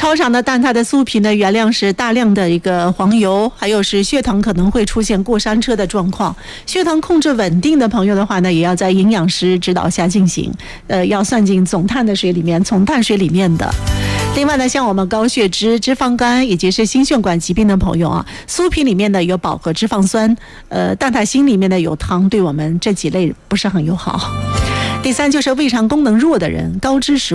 超长的蛋挞的酥皮呢，原料是大量的一个黄油，还有是血糖可能会出现过山车的状况。血糖控制稳定的朋友的话呢，也要在营养师指导下进行，要算进总碳的水里面，从碳水里面的。另外呢，像我们高血脂、脂肪肝以及是心血管疾病的朋友啊，酥皮里面呢有饱和脂肪酸，蛋挞心里面呢有糖，对我们这几类不是很友好。第三就是胃肠功能弱的人，高脂食